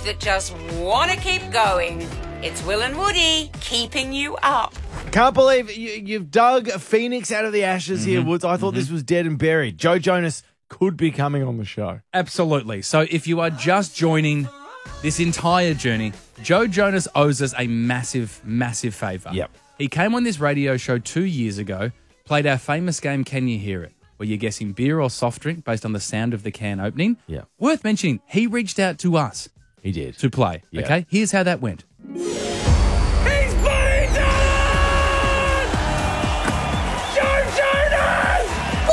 that just want to keep going. It's Will and Woody keeping you up. Can't believe you've dug a phoenix out of the ashes here, Woods. I thought this was dead and buried. Joe Jonas could be coming on the show. Absolutely. So if you are just joining this entire journey, Joe Jonas owes us a massive, massive favour. Yep. He came on this radio show 2 years ago, played our famous game, Can You Hear It?, where you're guessing beer or soft drink based on the sound of the can opening. Yeah. Worth mentioning, he reached out to us. He did. To play. Yeah. Okay? Here's how that went. He's bleeding! Joe Jonas!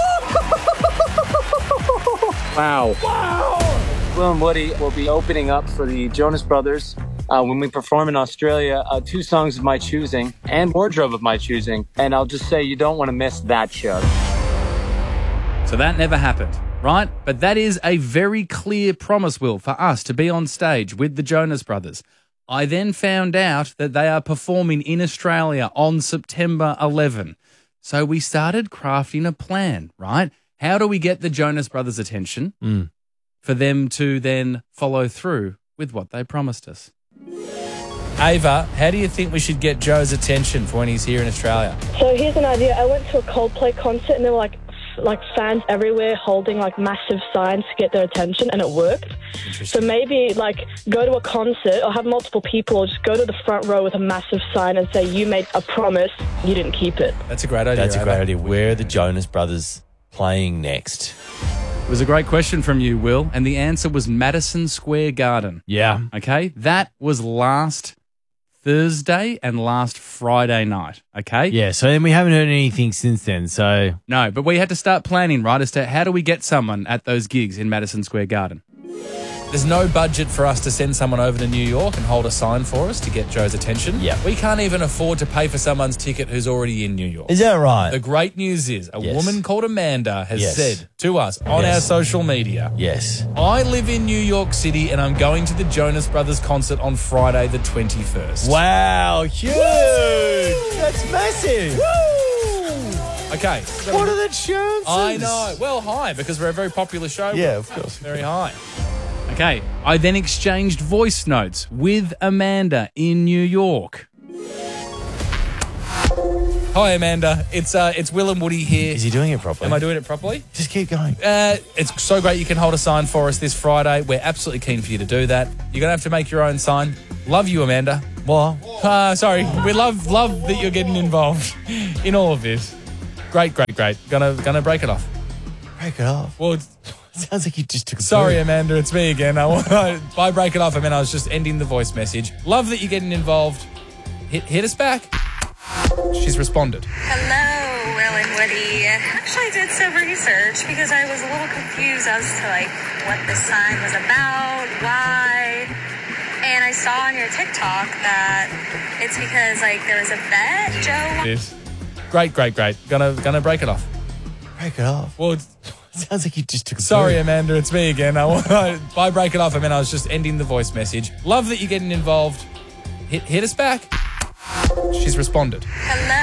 Wow. Will and Woody will be opening up for the Jonas Brothers when we perform in Australia. 2 songs of my choosing and wardrobe of my choosing. And I'll just say you don't want to miss that show. So that never happened, right? But that is a very clear promise, Will, for us to be on stage with the Jonas Brothers. I then found out that they are performing in Australia on September 11. So we started crafting a plan, right? How do we get the Jonas Brothers' attention for them to then follow through with what they promised us? Ava, how do you think we should get Joe's attention for when he's here in Australia? So here's an idea. I went to a Coldplay concert and there were like fans everywhere holding like massive signs to get their attention, and it worked. So maybe like go to a concert or have multiple people, or just go to the front row with a massive sign and say you made a promise, you didn't keep it. That's a great idea. That's a Ava. great idea. Where are the Jonas Brothers playing next? It was a great question from you, Will, and the answer was Madison Square Garden. Yeah. Okay? That was last Thursday and last Friday night, okay? Yeah, so then we haven't heard anything since then, so... No, but we had to start planning, right, as to how do we get someone at those gigs in Madison Square Garden. There's no budget for us to send someone over to New York and hold a sign for us to get Joe's attention. Yeah. We can't even afford to pay for someone's ticket who's already in New York. Is that right? The great news is a Yes. woman called Amanda has Yes. said to us on Yes. our social media, Yes. I live in New York City and I'm going to the Jonas Brothers concert on Friday the 21st. Wow, huge! That's massive! Okay. What are the chances? I know. Well, high, because we're a very popular show. Yeah, of course. Very high. Okay. I then exchanged voice notes with Amanda in New York. Hi, Amanda. It's Will and Woody here. Is he doing it properly? Am I doing it properly? Just keep going. It's so great you can hold a sign for us this Friday. We're absolutely keen for you to do that. You're going to have to make your own sign. Love you, Amanda. What? Sorry. We love that you're getting involved in all of this. Great. Gonna break it off. Break it off. Well, It sounds like you just took a sorry, poo. Amanda, it's me again. By break it off, I mean I was just ending the voice message. Love that you're getting involved. Hit us back. She's responded. Hello, Will and Woody. Actually, I did some research because I was a little confused as to like what this sign was about, why. And I saw on your TikTok that it's because like there was a bet Joe. Yes. Great. Gonna break it off. Break it off. Well, It sounds like you just took a sorry, poo. Amanda, it's me again. By break it off, I mean I was just ending the voice message. Love that you're getting involved. Hit us back. She's responded. Hello.